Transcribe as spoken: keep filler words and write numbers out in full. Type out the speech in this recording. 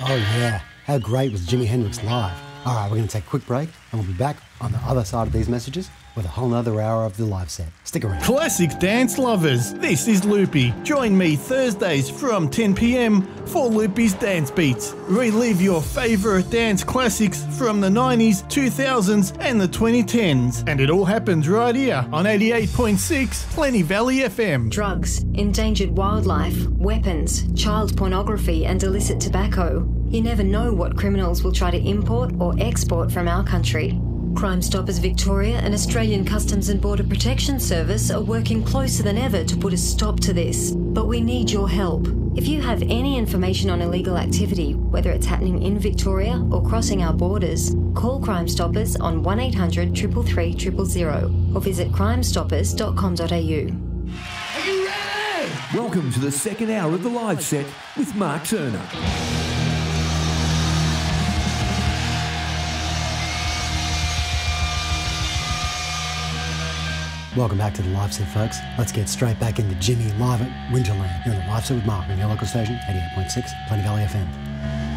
Oh yeah, how great was Jimi Hendrix live? Alright, we're going to take a quick break and we'll be back on the other side of these messages with a whole nother hour of the live set. Stick around. Classic dance lovers, this is Loopy. Join me Thursdays from ten p m for Loopy's Dance Beats. Relive your favourite dance classics from the nineties, two thousands and the twenty tens. And it all happens right here on eighty-eight point six Plenty Valley F M. Drugs, endangered wildlife, weapons, child pornography and illicit tobacco. You never know what criminals will try to import or export from our country. Crime Stoppers Victoria and Australian Customs and Border Protection Service are working closer than ever to put a stop to this. But we need your help. If you have any information on illegal activity, whether it's happening in Victoria or crossing our borders, call Crime Stoppers on one eight hundred, three three three, zero zero zero or visit crime stoppers dot com dot a u. Are you ready? Welcome to the second hour of the live set with Mark Turner. Welcome back to the live set, folks. Let's get straight back into Jimmy live at Winterland. You're on the live set with Mark on your local station, eighty-eight point six Plenty Valley F M.